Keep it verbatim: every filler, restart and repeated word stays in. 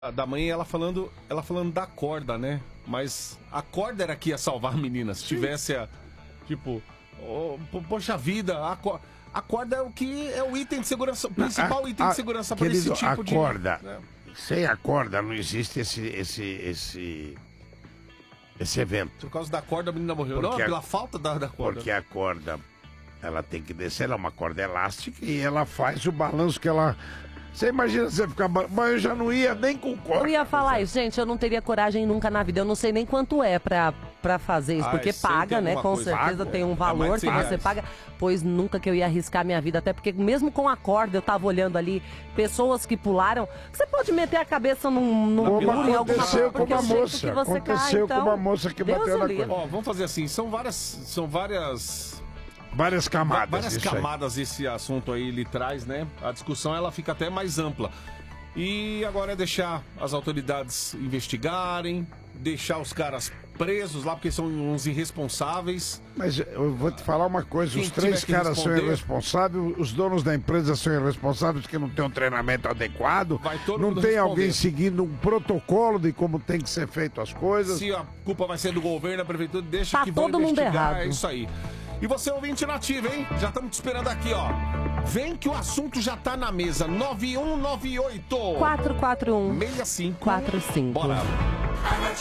Da mãe, ela falando, ela falando da corda, né? Mas a corda era que ia salvar a menina. Se tivesse a, tipo, oh, poxa vida, a, a corda é o que é o item de segurança, o principal a, item a, de segurança para querido, esse tipo a de corda, né? Sem a corda não existe esse esse esse esse evento. Por causa da corda a menina morreu. Porque Não, a, pela falta da, da corda. Porque a corda, ela tem que descer, ela é uma corda elástica e ela faz o balanço que ela... Você imagina você ficar... Mas eu já não ia nem com corda. Eu ia falar isso, gente, eu não teria coragem nunca na vida. Eu não sei nem quanto é pra, pra fazer isso, Ah, porque paga, né? Com coisa. certeza Pago. tem um É valor mais de que cem você reais. paga. Pois nunca que eu ia arriscar minha vida. Até porque mesmo com a corda, eu tava olhando ali pessoas que pularam. Você pode meter a cabeça num, num Como muro em alguma aconteceu coisa, com porque uma é o jeito moça. que você Aconteceu cai, com então, uma moça que Deus bateu o na livre. corda. Ó, vamos fazer assim, são várias, são várias... Várias camadas. Várias isso aí. camadas esse assunto aí ele traz, né? A discussão ela fica até mais ampla. E agora é deixar as autoridades investigarem, deixar os caras presos lá, porque são uns irresponsáveis. Mas eu vou te falar uma coisa, Quem os três tiver que caras são responder- irresponsáveis, os donos da empresa são irresponsáveis porque não tem um treinamento adequado, Vai todo não mundo tem responder. alguém seguindo um protocolo de como tem que ser feito as coisas. Se a culpa vai ser do governo, da prefeitura, deixa Tá que vão todo mundo investigar, errado. é isso aí. E você ouvinte nativo, hein? Já estamos te esperando aqui, ó. Vem que o assunto já tá na mesa. nove um nove oito quatro quatro um seis cinco quatro cinco. Bora.